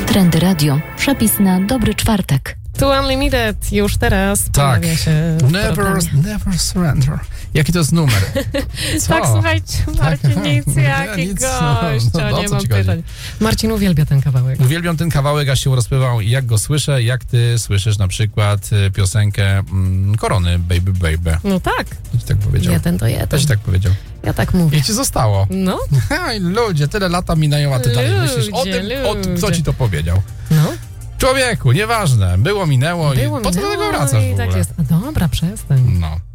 Trendy Radio. Przepis na dobry czwartek. To Unlimited już teraz pojawia się w Never surrender. Jaki to jest numer? Co? Tak, słuchajcie, Marcin, nic, jaki gość, nie mam pytań. Marcin uwielbia ten kawałek. Uwielbiam ten kawałek, a się rozpływał, jak go słyszę, jak ty słyszysz na przykład piosenkę Korony, Baby Baby. No tak. Ja ci tak powiedział. Jeden to jeden. Ja ci tak powiedział. Ja tak mówię. I ci zostało. No. Ludzie, tyle lata minają, a ty dalej myślisz o tym, kto ci to powiedział. No. Człowieku, nieważne, minęło i po co do tego wracasz w ogóle? Tak jest. A dobra, przestań. No.